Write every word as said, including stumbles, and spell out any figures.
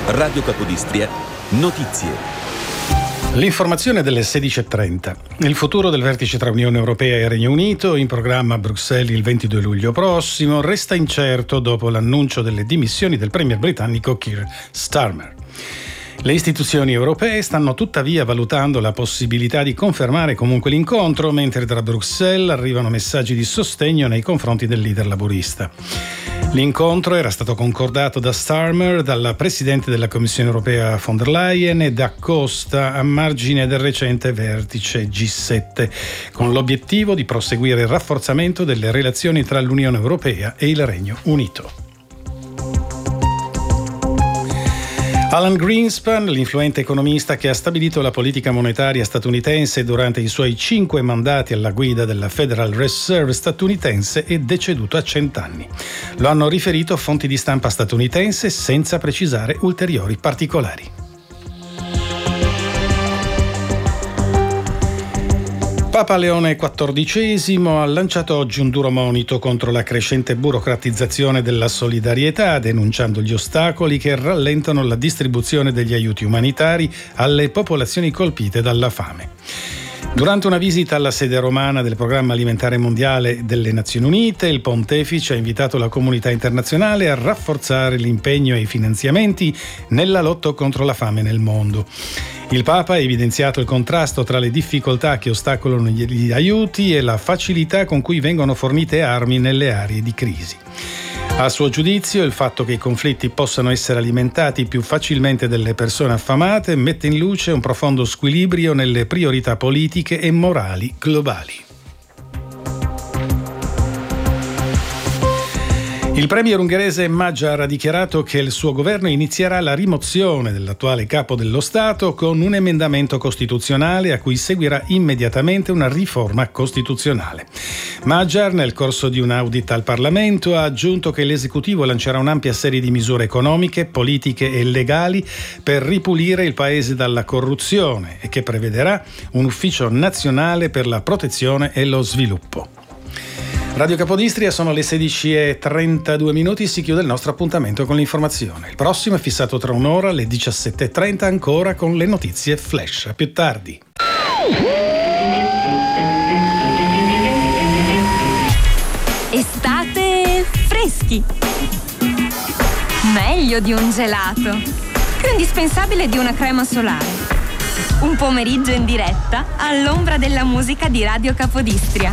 Radio Capodistria, notizie. L'informazione delle sedici e trenta. Il futuro del vertice tra Unione Europea e Regno Unito, in programma a Bruxelles il ventidue luglio prossimo, resta incerto dopo l'annuncio delle dimissioni del premier britannico Keir Starmer. Le istituzioni europee stanno tuttavia valutando la possibilità di confermare comunque l'incontro, mentre da Bruxelles arrivano messaggi di sostegno nei confronti del leader laburista. L'incontro era stato concordato da Starmer, dalla Presidente della Commissione Europea von der Leyen e da Costa a margine del recente vertice G sette, con l'obiettivo di proseguire il rafforzamento delle relazioni tra l'Unione Europea e il Regno Unito. Alan Greenspan, l'influente economista che ha stabilito la politica monetaria statunitense durante i suoi cinque mandati alla guida della Federal Reserve statunitense, è deceduto a cent'anni. Lo hanno riferito fonti di stampa statunitense senza precisare ulteriori particolari. Papa Leone quattordicesimo ha lanciato oggi un duro monito contro la crescente burocratizzazione della solidarietà, denunciando gli ostacoli che rallentano la distribuzione degli aiuti umanitari alle popolazioni colpite dalla fame. Durante una visita alla sede romana del Programma Alimentare Mondiale delle Nazioni Unite, il pontefice ha invitato la comunità internazionale a rafforzare l'impegno e i finanziamenti nella lotta contro la fame nel mondo. Il Papa ha evidenziato il contrasto tra le difficoltà che ostacolano gli aiuti e la facilità con cui vengono fornite armi nelle aree di crisi. A suo giudizio, il fatto che i conflitti possano essere alimentati più facilmente dalle persone affamate mette in luce un profondo squilibrio nelle priorità politiche e morali globali. Il premier ungherese Magyar ha dichiarato che il suo governo inizierà la rimozione dell'attuale capo dello Stato con un emendamento costituzionale a cui seguirà immediatamente una riforma costituzionale. Magyar, nel corso di un audit al Parlamento, ha aggiunto che l'esecutivo lancerà un'ampia serie di misure economiche, politiche e legali per ripulire il paese dalla corruzione e che prevederà un ufficio nazionale per la protezione e lo sviluppo. Radio Capodistria, sono le sedici e trentadue minuti, si chiude il nostro appuntamento con l'informazione. Il prossimo è fissato tra un'ora, alle diciassette e trenta, ancora con le notizie flash. A più tardi. Estate freschi. Meglio di un gelato. Più indispensabile di una crema solare. Un pomeriggio in diretta all'ombra della musica di Radio Capodistria.